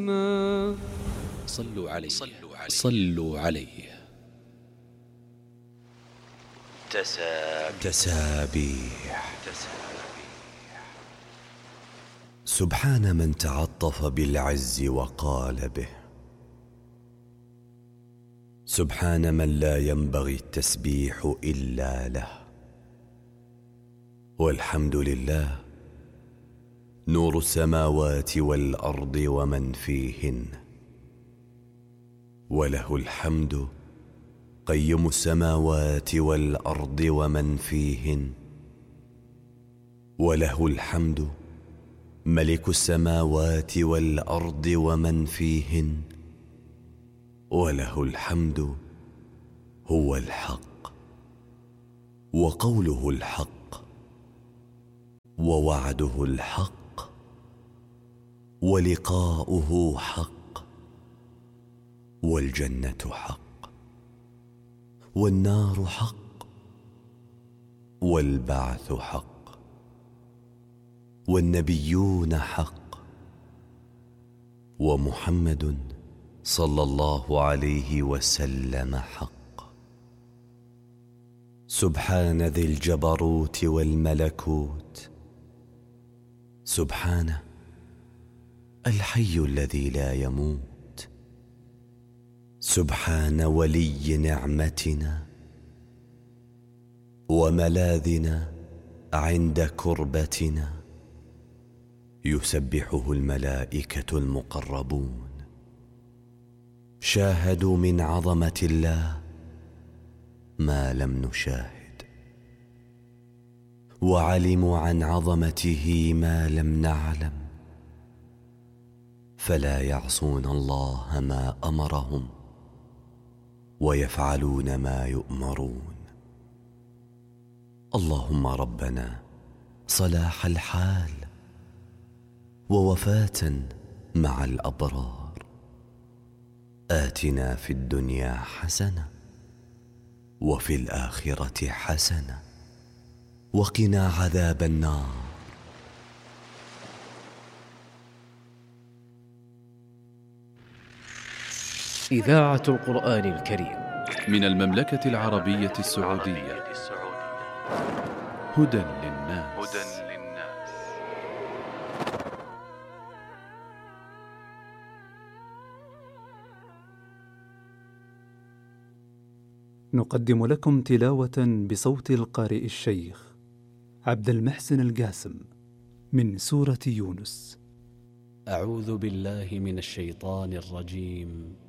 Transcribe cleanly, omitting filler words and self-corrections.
رحيما. صلوا عليه صلوا عليه. تسابيح. سبحان من تعطف بالعز وقال به، سبحان من لا ينبغي التسبيح إلا له. والحمد لله نور السماوات والأرض ومن فيهن، وله الحمد قيم السماوات والأرض ومن فيهن، وله الحمد ملك السماوات والأرض ومن فيهن، وله الحمد هو الحق وقوله الحق ووعده الحق ولقاؤه حق، والجنة حق والنار حق والبعث حق والنبيون حق، ومحمد صلى الله عليه وسلم حق. سبحان ذي الجبروت والملكوت، سبحانه الحي الذي لا يموت، سبحان ولي نعمتنا وملاذنا عند كربتنا، يسبحه الملائكة المقربون، شاهدوا من عظمة الله ما لم نشاهد، وعلموا عن عظمته ما لم نعلم، فلا يعصون الله ما أمرهم ويفعلون ما يؤمرون. اللهم ربنا صلاح الحال ووفاة مع الأبرار، آتنا في الدنيا حسنة وفي الآخرة حسنة وقنا عذاب النار. إذاعة القرآن الكريم من المملكة العربية السعودية. هدى للناس. نقدم لكم تلاوة بصوت القارئ الشيخ عبد المحسن القاسم من سورة يونس. أعوذ بالله من الشيطان الرجيم.